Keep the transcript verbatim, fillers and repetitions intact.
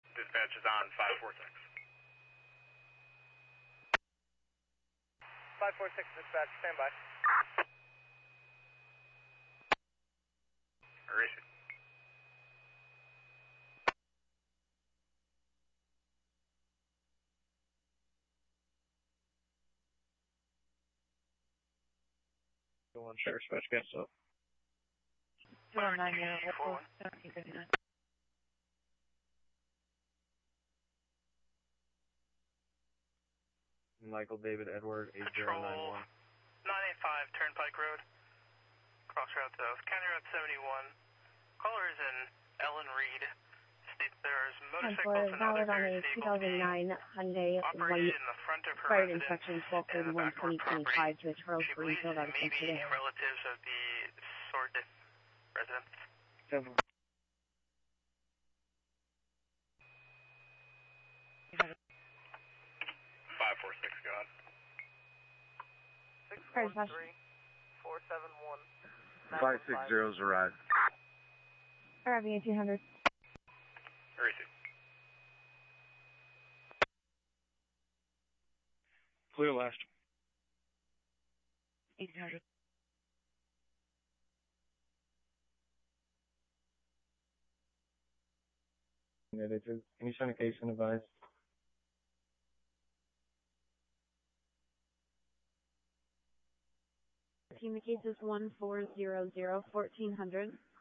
Dispatch is on five four six. five four six dispatch, stand by. Where is it? One sheriff dispatch gets up. zero nine zero four seventeen fifty-nine. Michael David Edward eight zero nine one. nine eight five Turnpike Road, Crossroads South, County Road seventy-one. Caller is in Ellen Reed. States there's motorcycles and other valid on a two thousand nine Hyundai operated White in the front of her expired residence inspection twelve thirty-one twenty twenty-five to the Charles She believes Greenfield out of maybe today. relatives of the Sordid residents. Seven. five four six, God. six one three four seven one. five six zero's arrived. Arriving at two hundred. Where is it? Clear last. eighteen hundred. Can you send a case and advise? Team, the case is one four zero zero fourteen hundred.